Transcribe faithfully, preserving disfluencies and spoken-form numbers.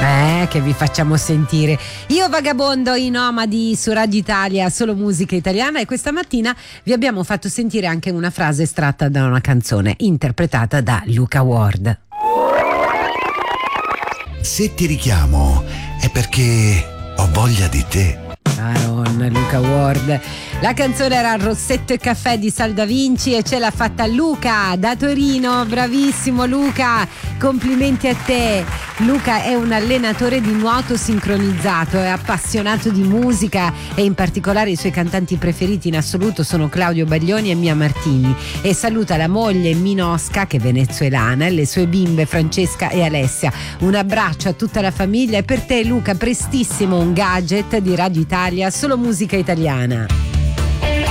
Eh, che vi facciamo sentire. Io vagabondo i nomadi su Radio Italia, solo musica italiana, e questa mattina vi abbiamo fatto sentire anche una frase estratta da una canzone interpretata da Luca Ward. Se ti richiamo è perché ho voglia di te. Aaron, Luca Ward. La canzone era Rossetto e caffè di Salda Vinci e ce l'ha fatta Luca da Torino. Bravissimo Luca, complimenti a te. Luca è un allenatore di nuoto sincronizzato, è appassionato di musica e in particolare i suoi cantanti preferiti in assoluto sono Claudio Baglioni e Mia Martini, e saluta la moglie Minosca, che è venezuelana, e le sue bimbe Francesca e Alessia. Un abbraccio a tutta la famiglia, e per te Luca prestissimo un gadget di Radio Italia, solo musica italiana.